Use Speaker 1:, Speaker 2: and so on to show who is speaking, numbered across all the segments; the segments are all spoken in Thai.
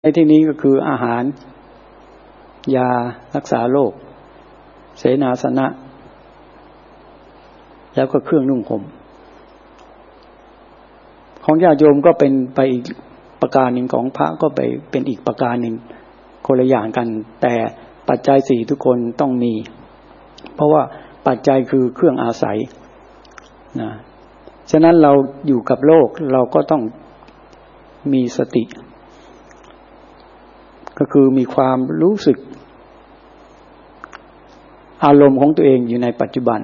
Speaker 1: ในที่นี้ก็คืออาหารยารักษาโรคเสนาสนะแล้วก็เครื่องนุ่งห่มของญาติโยมก็เป็นไปอีกประการหนึ่งของพระก็ไปเป็นอีกประการหนึ่งคนละอย่างกันแต่ปัจจัยสี่ทุกคนต้องมีเพราะว่าปัจจัยคือเครื่องอาศัยนะฉะนั้นเราอยู่กับโลกเราก็ต้องมีสติก็คือมีความรู้สึกอารมณ์ของตัวเองอยู่ในปัจจุบัน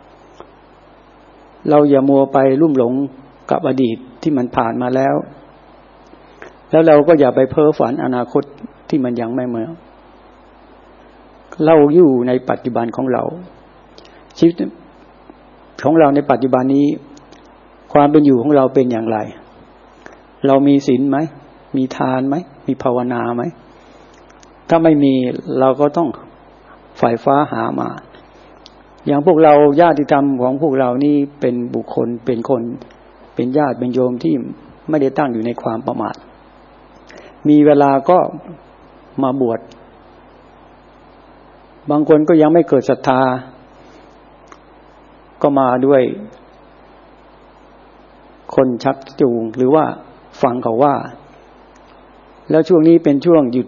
Speaker 1: เราอย่ามัวไปลุ่มหลงกับอดีตที่มันผ่านมาแล้วเราก็อย่าไปเพ้อฝันอนาคตที่มันยังไม่มาเราอยู่ในปัจจุบันของเราชีวิตของเราในปัจจุบันนี้ความเป็นอยู่ของเราเป็นอย่างไรเรามีศีลไหมมีทานไหมมีภาวนาไหมถ้าไม่มีเราก็ต้องฝ่ายฟ้าหามาอย่างพวกเราญาติธรรมของพวกเรานี่เป็นบุคคลเป็นคนเป็นญาติเป็นโยมที่ไม่ได้ตั้งอยู่ในความประมาทมีเวลาก็มาบวชบางคนก็ยังไม่เกิดศรัทธาก็มาด้วยคนชักจูงหรือว่าฟังเขาว่าแล้วช่วงนี้เป็นช่วงหยุด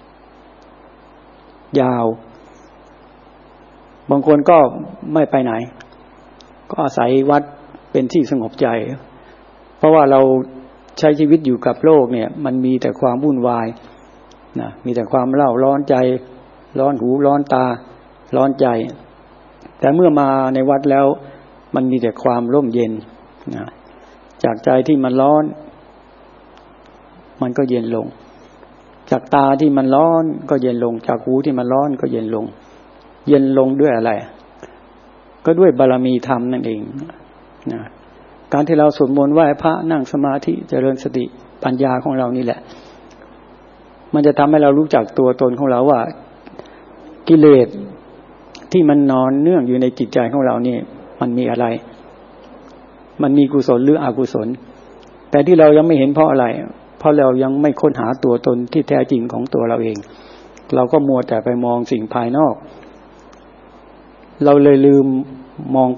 Speaker 1: ยาวบางคนก็ไม่ไปไหนก็อาศัยวัดเป็นที่สงบใจเพราะว่าเราใช้ชีวิตอยู่กับโลกเนี่ยมันมีแต่ความวุ่นวายนะมีแต่ความเล่าร้อนใจร้อนหูร้อนตาร้อนใจแต่เมื่อมาในวัดแล้วมันมีแต่ความร่มเย็นนะจากใจที่มันร้อนมันก็เย็นลงจากตาที่มันร้อนก็เย็นลงจากหูที่มันร้อนก็เย็นลงเย็นลงด้วยอะไรก็ด้วยบารมีธรรมนั่นเองนะการที่เราสวดมนต์ไหว้พระนั่งสมาธิเจริญสติปัญญาของเรานี่แหละมันจะทำให้เรารู้จักตัวตนของเราว่ากิเลสที่มันนอนเนื่องอยู่ในจิตใจของเรานี่มันมีอะไรมันมีกุศลหรืออกุศลแต่ที่เรายังไม่เห็นเพราะอะไรเพราะเรายังไม่ค้นหาตัวตนที่แท้จริงของตัวเราเองเราก็มัวแต่ไปมองสิ่งภายนอกเราเลยลืมมอง